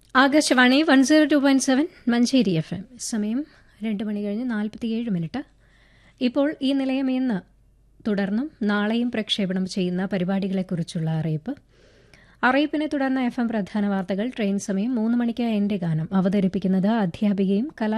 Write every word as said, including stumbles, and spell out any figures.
Akashvani one zero two point seven Manjeri F M. സമയം രണ്ട് മണി കഴിഞ്ഞ് നാൽപ്പത്തിയേഴ് മിനിറ്റ്. ഇപ്പോൾ ഈ നിലയം ഇന്ന് തുടർന്നും നാളെയും പ്രക്ഷേപണം ചെയ്യുന്ന പരിപാടികളെക്കുറിച്ചുള്ള അറിയിപ്പ്. അറിയിപ്പിനെ തുടർന്ന് എഫ് എം പ്രധാന വാർത്തകൾ, ട്രെയിൻ സമയം, മൂന്ന് മണിക്ക് എന്റെ ഗാനം അവതരിപ്പിക്കുന്നത് അധ്യാപികയും കലാ